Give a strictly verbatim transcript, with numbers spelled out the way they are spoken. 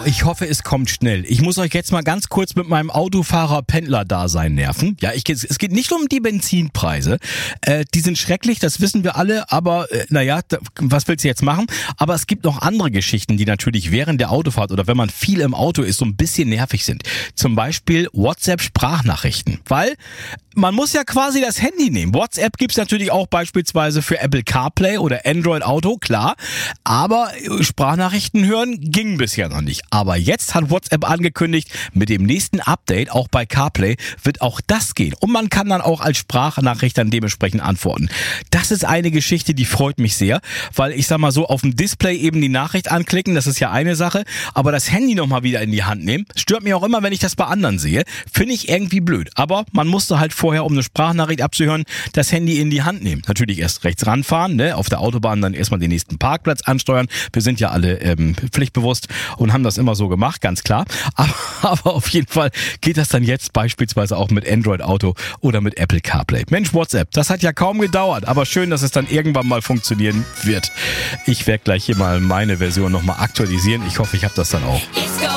ich hoffe, es kommt schnell. Ich muss euch jetzt mal ganz kurz mit meinem Autofahrer-Pendler-Dasein nerven. Ja, ich, es geht nicht um die Benzinpreise. Äh, die sind schrecklich, das wissen wir alle, aber äh, naja, was willst du jetzt machen? Aber es gibt noch andere Geschichten, die natürlich während der Autofahrt oder wenn man viel im Auto ist, so ein bisschen nervig sind. Zum Beispiel WhatsApp-Sprachnachrichten. Weil man muss ja quasi das Handy nehmen. WhatsApp gibt's natürlich auch beispielsweise für Apple CarPlay oder Android Auto, klar. Aber Sprachnachrichten hören ging bisher noch nicht. Aber jetzt hat WhatsApp angekündigt, mit dem nächsten Update, auch bei CarPlay, wird auch das gehen. Und man kann dann auch als Sprachnachricht dann dementsprechend antworten. Das ist eine Geschichte, die freut mich sehr, weil ich sag mal so, auf dem Display eben die Nachricht anklicken, das ist ja eine Sache, aber das Handy nochmal wieder in die Hand nehmen, stört mich auch immer, wenn ich das bei anderen sehe. Finde ich irgendwie blöd. Aber man musste halt vorher, um eine Sprachnachricht abzuhören, das Handy in die Hand nehmen. Natürlich erst rechts ranfahren, ne? Auf der Autobahn dann erstmal den nächsten Parkplatz ansteuern. Wir sind ja alle ähm, pflichtbewusst und haben das immer so gemacht, ganz klar. Aber, aber auf jeden Fall geht das dann jetzt beispielsweise auch mit Android Auto oder mit Apple CarPlay. Mensch, WhatsApp, das hat ja kaum gedauert, aber schön, dass es dann irgendwann mal funktionieren wird. Ich werde gleich hier mal meine Version nochmal aktualisieren. Ich hoffe, ich habe das dann auch.